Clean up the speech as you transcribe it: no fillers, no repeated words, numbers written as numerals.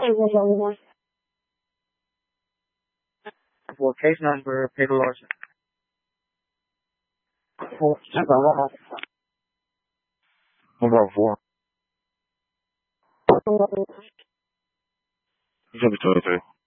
For case number, Peter Larson. Number 4. Exhibit 23.